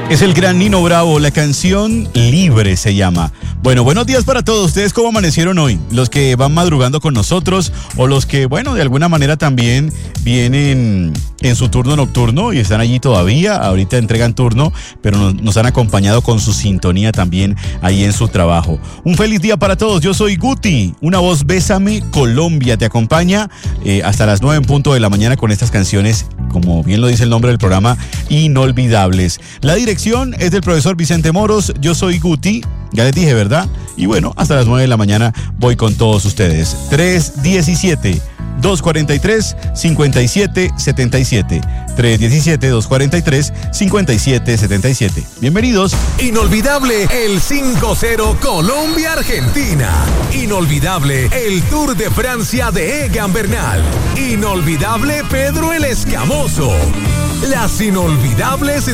Es el gran Nino Bravo, la canción Libre se llama. Bueno, buenos días para todos. ¿Ustedes cómo amanecieron hoy? Los que van madrugando con nosotros o los que, bueno, de alguna manera también vienen en su turno nocturno y están allí todavía. Ahorita entregan turno, pero nos han acompañado con su sintonía también ahí en su trabajo. Un feliz día para todos. Yo soy Guti, una voz Bésame Colombia. Te acompaña hasta las 9 en punto de la mañana con estas canciones, como bien lo dice el nombre del programa, inolvidables. La dirección es del profesor Vicente Moros. Yo soy Guti, ya les dije, ¿verdad? Y bueno, hasta las 9 de la mañana voy con todos ustedes. 317-243-5777. 317-243-5777. Bienvenidos. Inolvidable el 5-0 Colombia-Argentina. Inolvidable el Tour de Francia de Egan Bernal. Inolvidable Pedro el Escamoso. Las inolvidables